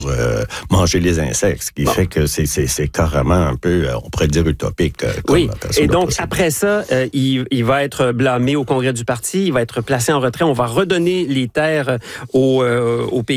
manger les insectes, ce qui fait que c'est carrément un peu, on pourrait dire utopique. Oui, et donc après ça, il va être blâmé au congrès du parti, il va être placé en retrait, on va redonner les terres aux pays